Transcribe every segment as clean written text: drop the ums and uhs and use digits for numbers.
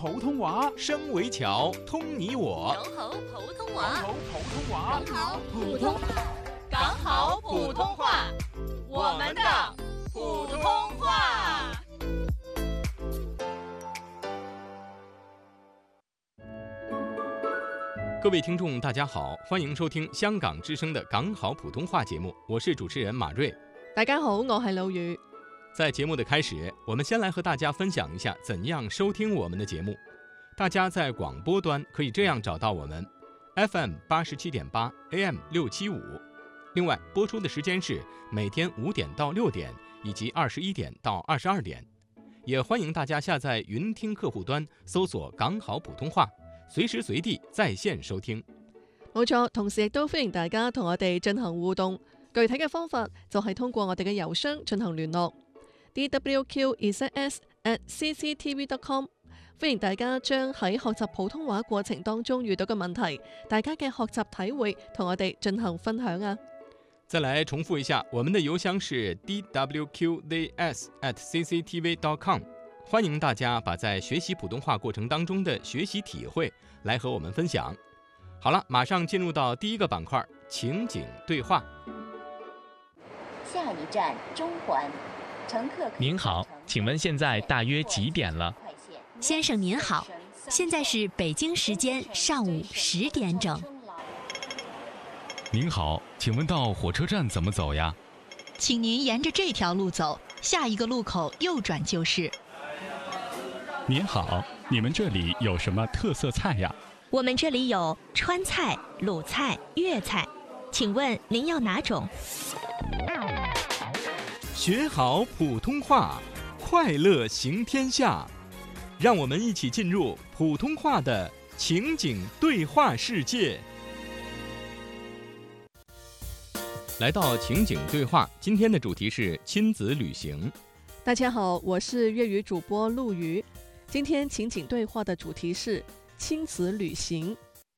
普通話， 聲為橋，通你我。 講好普通話， 講好普通話， 講好普通，講好普通話，我們的普通話。 各位聽眾大家好，歡迎收聽香港之聲的港好普通話節目，我是主持人馬瑞。 大家好，我係老宇。 在節目的開始，我們先來和大家分享一下怎樣收聽我們的節目。大家在廣播端可以這樣找到我們 FM 87.8 AM 675，另外播出的時間是每天5點到6點以及21點到22點。也歡迎大家下載雲聽客戶端搜索港好普通話，隨時隨地在線收聽。 冇錯，同時亦都歡迎大家同我哋進行互動，具體嘅方法就係通過我哋嘅郵箱進行聯絡 dwqzs@cctv.com。 歡迎大家將喺學習普通話過程當中遇到嘅問題，大家嘅學習體會同我哋進行分享啊。 再來重複一下，我們的郵箱是 dwqzs@cctv.com。 歡迎大家把在學習普通話過程當中的學習體會來和我們分享。好了，馬上進入到第一個板塊，情景對話。 下一站中環，乘客您好，請問現在大約幾點了？ 先生您好，現在是北京時間上午10點整。 您好，請問到火車站怎麼走呀？ 請您沿着這條路走，下一個路口右轉就是。 您好，你們這裡有什麼特色菜呀？ 我們這裡有川菜、魯菜、粵菜，請問您要哪種？ 學好普通話，快樂行天下。讓我們一起進入普通話的情景對話世界。來到情景對話，今天的主題是親子旅行。 大家好，我是粵語主播陸瑜。今天情景對話的主題是親子旅行。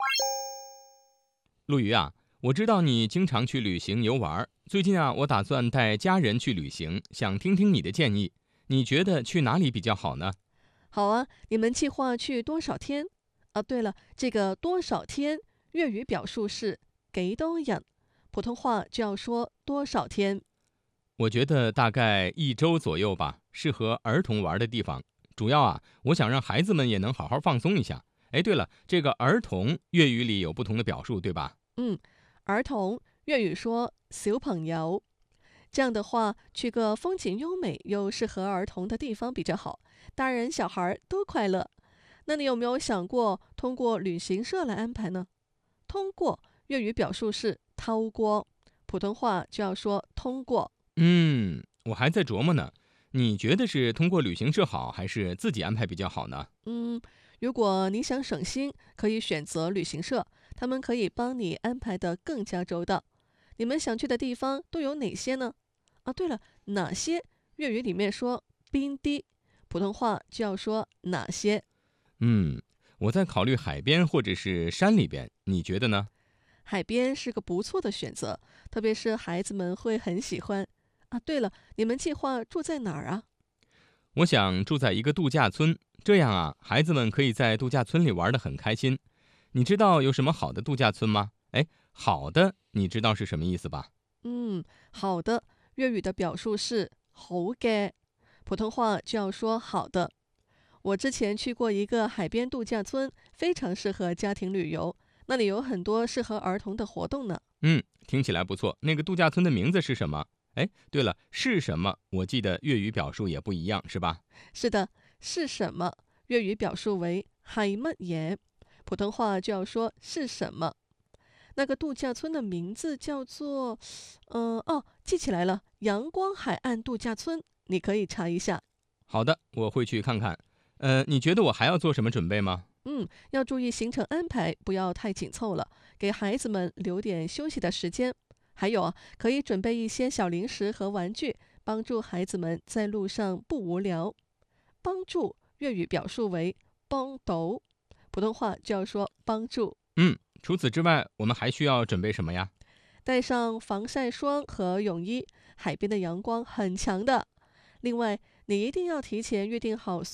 陸瑜啊，我知道你經常去旅行遊玩，最近啊，我打算帶家人去旅行，想聽聽你的建議。你覺得去哪裡比較好呢？ 好啊，你們計劃去多少天？啊，對了，這個多少天粵語表述是幾多日，普通話就要說多少天。 我覺得大概1周左右吧，適合兒童玩的地方。主要啊，我想讓孩子們也能好好放鬆一下。哎，對了，這個兒童粵語裡有不同的表述，對吧？ 兒童粵語說小朋友。這樣的話，去個風景優美又適合兒童的地方比較好，大人小孩都快樂。那你有沒有想過通過旅行社來安排呢？通過粵語表述是透過，普通話就要說通過。 我還在琢磨呢，你覺得是通過旅行社好，還是自己安排比較好呢？ 如果你想省心，可以選擇旅行社，他們可以幫你安排得更加周到。你們想去的地方都有哪些呢？啊，對了，哪些粵語裡面說邊啲，普通話就要說哪些。 我在考慮海邊或者是山裡邊，你覺得呢？ 海邊是個不錯的選擇，特別是孩子們會很喜歡。啊，對了，你們計劃住在哪兒啊？ 我想住在一個度假村，這樣啊，孩子們可以在度假村裡玩得很開心。你知道有什麼好的度假村嗎？哎，好的，你知道是什麼意思吧？ 好的，粵語的表述是好嘅，普通話就要說好的。我之前去過一個海邊度假村，非常適合家庭旅遊，那裡有很多適合兒童的活動呢。 聽起來不錯。那個度假村的名字是什麼？哎，對了，是什麼？我記得粵語表述也不一樣，是吧？ 是的，是什麼？粵語表述為係乜嘢，普通話就要說是什麼。那個度假村的名字叫做，記起來了，陽光海岸度假村，你可以查一下。 好的，我會去看看。你覺得我還要做什麼準備嗎？ 要注意行程安排，不要太緊湊了，給孩子們留點休息的時間。還有啊，可以準備一些小零食和玩具，幫助孩子們在路上不無聊。幫助粵語表述為幫到，普通話就要說幫助。 除此之外，我們還需要準備什麼呀？ 帶上防曬霜和泳衣，海邊的陽光很強的。另外，你一定要提前預定好